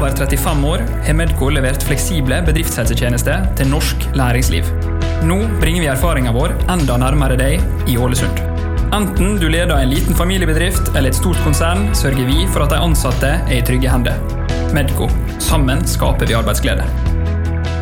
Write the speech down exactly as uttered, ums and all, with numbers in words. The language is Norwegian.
over trettifem år har Medco levert fleksible bedriftshelsetjenester til norsk næringsliv. Nå bringer vi erfaringen vår enda nærmere deg i Ålesund. Enten du leder en liten familiebedrift eller et stort konsern, sørger vi for at de ansatte er i trygge hender. Medco. Sammen skaper vi arbeidsglede.